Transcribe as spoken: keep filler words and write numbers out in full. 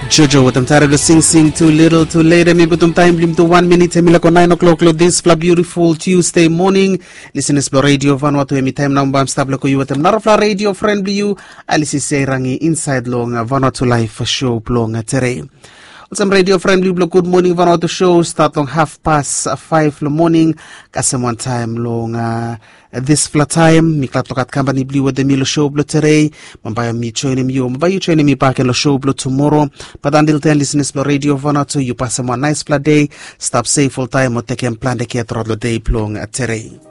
Jojo with them tired of sing sing too little too late. Maybe with them time lim to one minute and like on nine o'clock lo this fla beautiful Tuesday morning. Listen to radio Vanuatu emi time now bam stable ko you with them narafla radio friendly you. Alice say rangi inside long Vanuatu life show long today. Some radio friendly blog good morning Vanuatu show start long half past five in the morning. Kasem one time long uh, this flat time. Mi klatokat company blue with the milo show blog today. Mambaya mi join me you. Mambaya you join me back in the show blog tomorrow. But until then, listeners blog radio Vanuatu, you pass them one nice flat day. Stop safe full time or take and plan the care throughout the day long today.